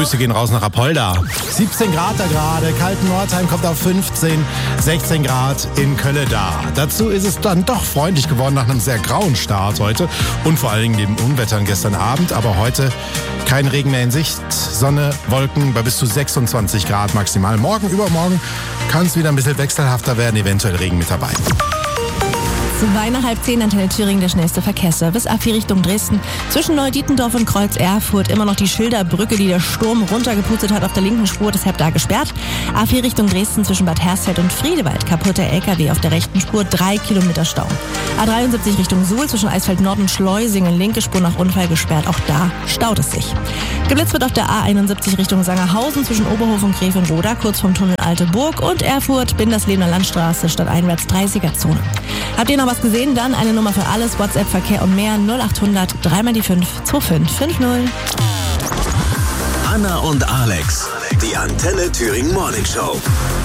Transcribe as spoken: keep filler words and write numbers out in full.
Grüße gehen raus nach Apolda. siebzehn Grad da gerade, Kalten-Nordheim kommt auf fünfzehn, sechzehn Grad in Kölle da. Dazu ist es dann doch freundlich geworden nach einem sehr grauen Start heute und vor allen Dingen den Unwettern gestern Abend. Aber heute kein Regen mehr in Sicht, Sonne, Wolken bei bis zu sechsundzwanzig Grad maximal. Morgen, übermorgen kann es wieder ein bisschen wechselhafter werden, eventuell Regen mit dabei. Zwei nach halb zehn, Antenne Thüringen, der schnellste Verkehrsservice. A vier Richtung Dresden. Zwischen Neudietendorf und Kreuz Erfurt immer noch die Schilderbrücke, die der Sturm runtergepustet hat auf der linken Spur, deshalb da gesperrt. A vier Richtung Dresden zwischen Bad Hersfeld und Friedewald. Kaputter L K W auf der rechten Spur, drei Kilometer Stau. A dreiundsiebzig Richtung Suhl zwischen Eisfeld Nord und Schleusingen. Linke Spur nach Unfall gesperrt. Auch da staut es sich. Geblitzt wird auf der A einundsiebzig Richtung Sangerhausen zwischen Oberhof und Grevenroda, kurz vom Tunnel Alte Burg und Erfurt, Binderslebener Landstraße, stadteinwärts dreißiger-Zone. Habt ihr noch was gesehen? Dann eine Nummer für alles, WhatsApp, Verkehr und mehr, null achthundert, drei mal die fünf, zwei fünf fünf null. Anna und Alex, die Antenne Thüringen Morning Show.